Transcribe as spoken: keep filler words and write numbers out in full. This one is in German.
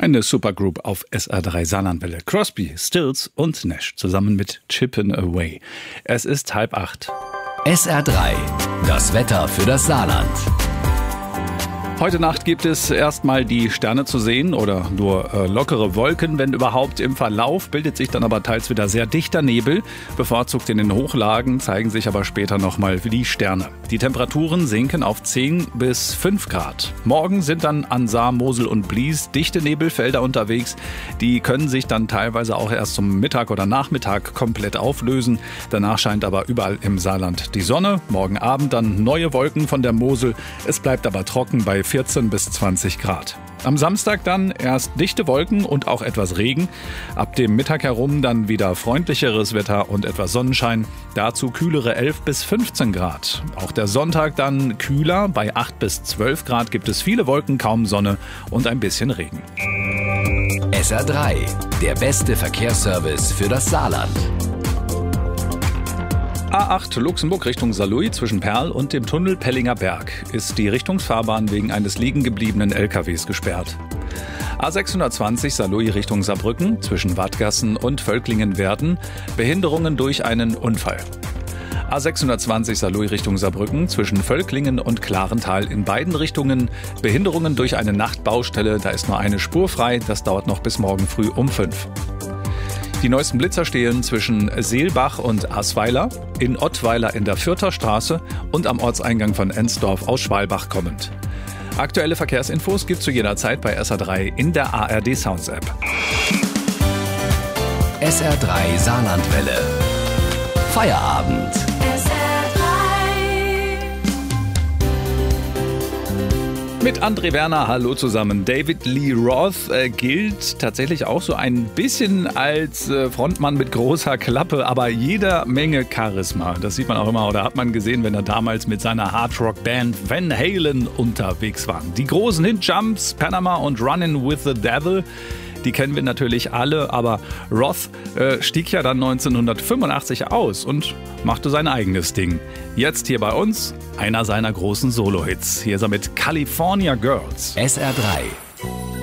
Eine Supergroup auf S R drei Saarlandwelle. Crosby, Stills und Nash zusammen mit Chippin' Away. Es ist halb acht. S R drei, das Wetter für das Saarland. Heute Nacht gibt es erstmal die Sterne zu sehen oder nur äh, lockere Wolken, wenn überhaupt. Im Verlauf bildet sich dann aber teils wieder sehr dichter Nebel. Bevorzugt in den Hochlagen zeigen sich aber später nochmal die Sterne. Die Temperaturen sinken auf zehn bis fünf Grad. Morgen sind dann an Saar, Mosel und Blies dichte Nebelfelder unterwegs. Die können sich dann teilweise auch erst zum Mittag oder Nachmittag komplett auflösen. Danach scheint aber überall im Saarland die Sonne. Morgen Abend dann neue Wolken von der Mosel. Es bleibt aber trocken bei vierzehn bis zwanzig Grad. Am Samstag dann erst dichte Wolken und auch etwas Regen. Ab dem Mittag herum dann wieder freundlicheres Wetter und etwas Sonnenschein. Dazu kühlere elf bis fünfzehn Grad. Auch der Sonntag dann kühler. Bei acht bis zwölf Grad gibt es viele Wolken, kaum Sonne und ein bisschen Regen. S R drei, der beste Verkehrsservice für das Saarland. A acht Luxemburg Richtung Saarlouis zwischen Perl und dem Tunnel Pellinger Berg ist die Richtungsfahrbahn wegen eines liegen gebliebenen L K Ws gesperrt. A sechshundertzwanzig Saarlouis Richtung Saarbrücken zwischen Wadgassen und Völklingen-Werden Behinderungen durch einen Unfall. A sechshundertzwanzig Saarlouis Richtung Saarbrücken zwischen Völklingen und Klarental in beiden Richtungen Behinderungen durch eine Nachtbaustelle. Da ist nur eine Spur frei. Das dauert noch bis morgen früh um fünf. Die neuesten Blitzer stehen zwischen Seelbach und Asweiler, in Ottweiler in der Fürther Straße und am Ortseingang von Ensdorf aus Schwalbach kommend. Aktuelle Verkehrsinfos gibt es zu jeder Zeit bei S R drei in der A R D Sounds App. S R drei Saarlandwelle. Feierabend. Mit André Werner, hallo zusammen. David Lee Roth äh, gilt tatsächlich auch so ein bisschen als äh, Frontmann mit großer Klappe, aber jeder Menge Charisma. Das sieht man auch immer oder hat man gesehen, wenn er damals mit seiner Hardrock-Band Van Halen unterwegs war. Die großen Hit-Jumps, Panama und Runnin' with the Devil, die kennen wir natürlich alle, aber Roth äh, stieg ja dann neunzehnhundertfünfundachtzig aus und machte sein eigenes Ding. Jetzt hier bei uns einer seiner großen Solo-Hits. Hier ist er mit California Girls. S R drei.